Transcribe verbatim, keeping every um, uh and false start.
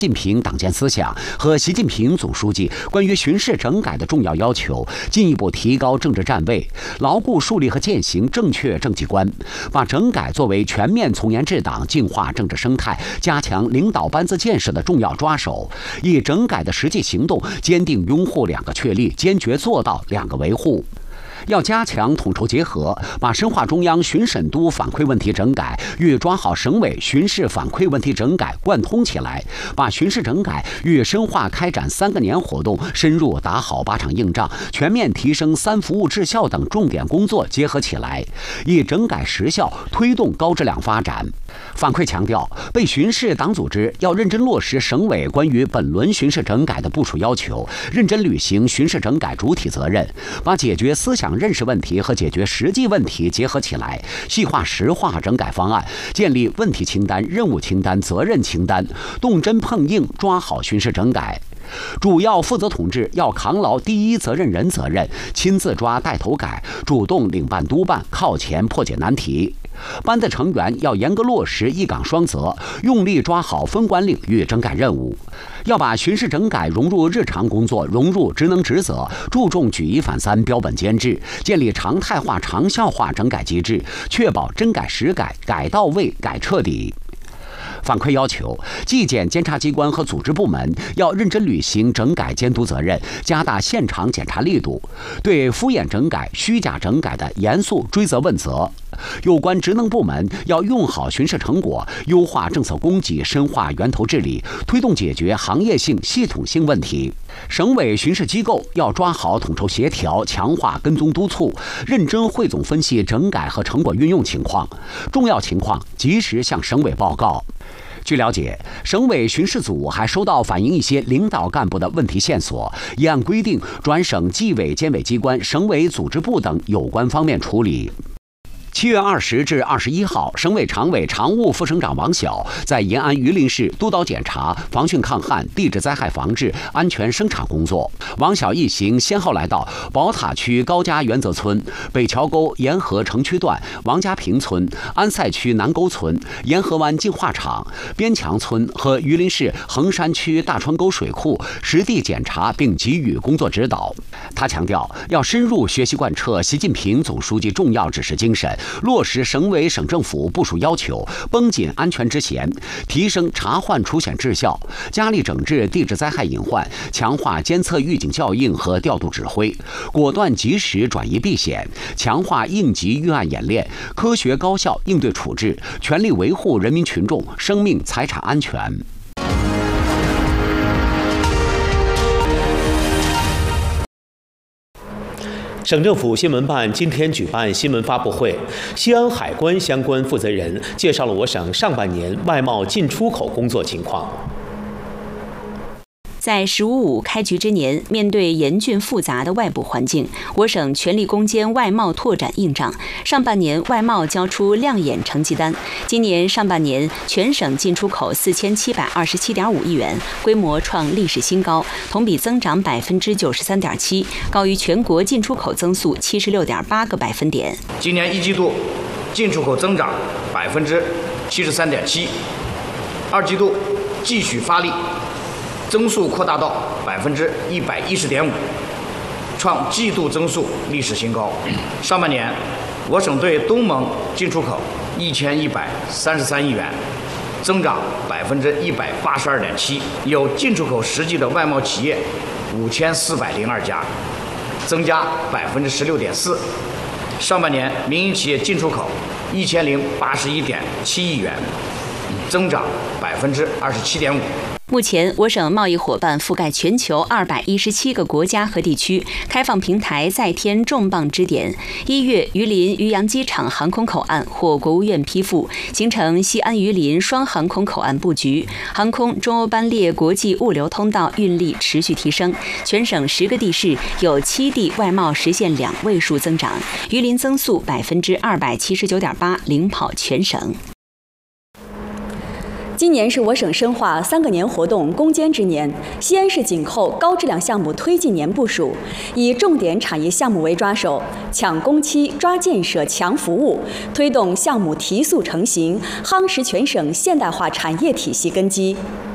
习近平党建思想和习近平总书记关于巡视整改的重要要求，进一步提高政治站位，牢固树立和践行正确政绩观，把整改作为全面从严治党、净化政治生态、加强领导班子建设的重要抓手，以整改的实际行动坚定拥护两个确立，坚决做到两个维护。要加强统筹结合，把深化中央巡审督反馈问题整改与抓好省委巡视反馈问题整改贯通起来，把巡视整改与深化开展三个年活动、深入打好八场硬仗、全面提升三服务质效等重点工作结合起来，以整改实效推动高质量发展。反馈强调，被巡视党组织要认真落实省委关于本轮巡视整改的部署要求，认真履行巡视整改主体责任，把解决思想认识问题和解决实际问题结合起来，细化实化整改方案，建立问题清单、任务清单、责任清单，动真碰硬抓好巡视整改。主要负责同志要扛牢第一责任人责任，亲自抓带头改，主动领办督办，靠前破解难题。班子成员要严格落实一岗双责，用力抓好分管领域整改任务，要把巡视整改融入日常工作，融入职能职责，注重举一反三、标本兼治，建立常态化、长效化整改机制，确保真改实改，改到位、改彻底。反馈要求，纪检监察机关和组织部门要认真履行整改监督责任，加大现场检查力度，对敷衍整改、虚假整改的严肃追责问责。有关职能部门要用好巡视成果，优化政策供给，深化源头治理，推动解决行业性、系统性问题。省委巡视机构要抓好统筹协调，强化跟踪督促，认真汇总分析整改和成果运用情况，重要情况及时向省委报告。据了解，省委巡视组还收到反映一些领导干部的问题线索，已按规定转省纪委监委机关、省委组织部等有关方面处理。七月二十至二十一号，省委常委、常务副省长王晓在延安榆林市督导检查防汛抗旱、地质灾害防治、安全生产工作。王晓一行先后来到宝塔区高家原则村、北桥沟沿河城区段、王家坪村、安塞区南沟村、沿河湾净化厂、边墙村和榆林市衡山区大川沟水库实地检查，并给予工作指导。他强调，要深入学习贯彻习近平总书记重要指示精神，落实省委省政府部署要求，绷紧安全之弦，提升查患除险质效，加力整治地质灾害隐患，强化监测预警效应和调度指挥，果断及时转移避险，强化应急预案演练，科学高效应对处置，全力维护人民群众生命财产安全。 省政府新闻办今天举办新闻发布会，西安海关相关负责人介绍了我省上半年外贸进出口工作情况。 在“十五五”开局之年，面对严峻复杂的外部环境，我省全力攻坚外贸拓展硬仗。上半年外贸交出亮眼成绩单。今年上半年，全省进出口四千七百二十七点五亿元，规模创历史新高，同比增长百分之九十三点七，高于全国进出口增速七十六点八个百分点。 今年一季度进出口增长百分之七十三点七，二季度继续发力。增速扩大到百分之一百一十点五，创季度增速历史新高。上半年，我省对东盟进出口一千一百三十三亿元，增长百分之一百八十二点七，有进出口实际的外贸企业五千四百零二家，增加百分之十六点四。上半年，民营企业进出口一千零八十一点七亿元，增长百分之二十七点五。 目前，我省贸易伙伴覆盖全球二百一十七个国家和地区，开放平台再添重磅支点。一月，榆林渔阳机场航空口岸获国务院批复，形成西安榆林双航空口岸布局，航空中欧班列国际物流通道运力持续提升。全省十个地市有七地外贸实现两位数增长，榆林增速百分之二百七十九点八，领跑全省。 今年是我省深化三个年活动攻坚之年，西安市紧扣高质量项目推进年部署，以重点产业项目为抓手，抢工期、抓建设、强服务，推动项目提速成型，夯实全省现代化产业体系根基。